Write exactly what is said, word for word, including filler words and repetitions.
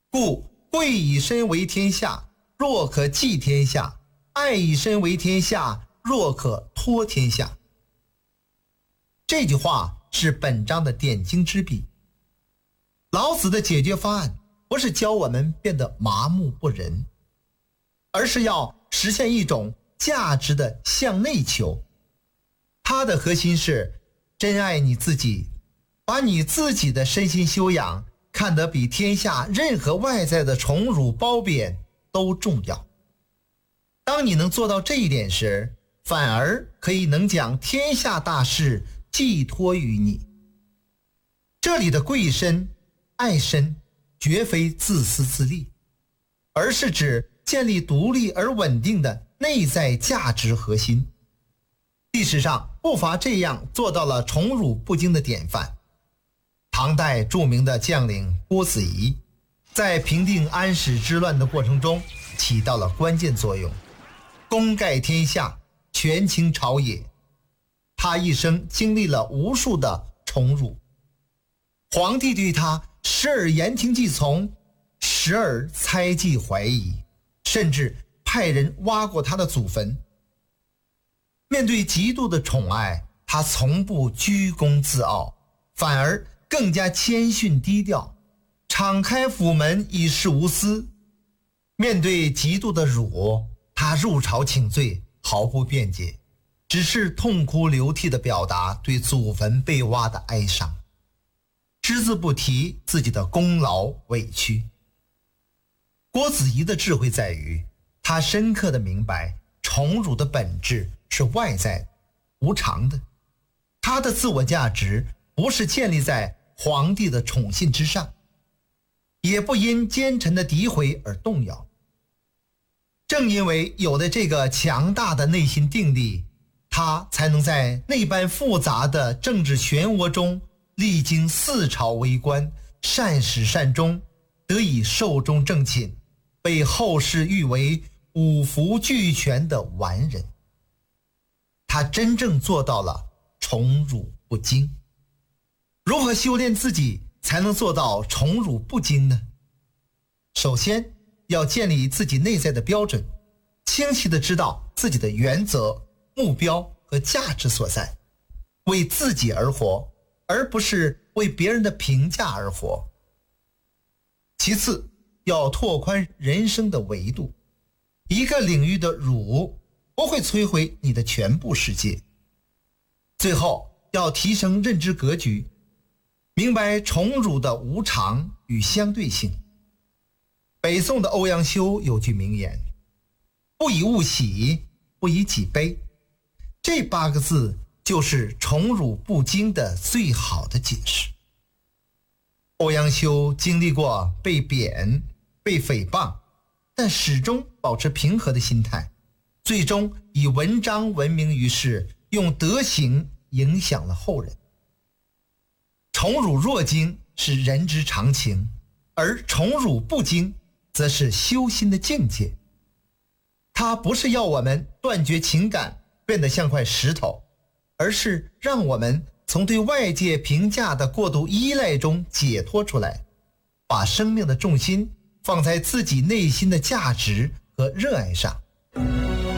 故贵以身为天下，若可寄天下；爱以身为天下，若可托天下。这句话是本章的点睛之笔。老子的解决方案不是教我们变得麻木不仁，而是要实现一种价值的向内求。它的核心是真爱你自己，把你自己的身心修养看得比天下任何外在的宠辱褒贬都重要。当你能做到这一点时，反而可以能将天下大事寄托于你。这里的贵身、爱身绝非自私自利，而是指建立独立而稳定的内在价值核心。历史上不乏这样做到了宠辱不惊的典范。唐代著名的将领郭子仪，在平定安史之乱的过程中起到了关键作用，功盖天下，权倾朝野。他一生经历了无数的宠辱，皇帝对他时而言听计从，时而猜忌怀疑，甚至派人挖过他的祖坟。面对极度的宠爱，他从不居功自傲，反而更加谦逊低调，敞开府门以示无私。面对极度的辱，他入朝请罪，毫不辩解，只是痛哭流涕地表达对祖坟被挖的哀伤，只字不提自己的功劳委屈。郭子仪的智慧在于，他深刻地明白宠辱的本质是外在的、无常的。他的自我价值不是建立在皇帝的宠信之上，也不因奸臣的诋毁而动摇。正因为有了这个强大的内心定力，他才能在那般复杂的政治漩涡中历经四朝为官，善始善终，得以寿终正寝，被后世誉为五福俱全的完人。他真正做到了宠辱不惊。如何修炼自己才能做到宠辱不惊呢？首先要建立自己内在的标准，清晰地知道自己的原则、目标和价值所在，为自己而活，而不是为别人的评价而活。其次，要拓宽人生的维度，一个领域的辱不会摧毁你的全部世界。最后，要提升认知格局，明白宠辱的无常与相对性。北宋的欧阳修有句名言：不以物喜，不以己悲。这八个字就是宠辱不惊的最好的解释。欧阳修经历过被贬、被诽谤，但始终保持平和的心态，最终以文章闻名于世，用德行影响了后人。宠辱若惊是人之常情，而宠辱不惊则是修心的境界。它不是要我们断绝情感，变得像块石头，而是让我们从对外界评价的过度依赖中解脱出来，把生命的重心放在自己内心的价值和热爱上。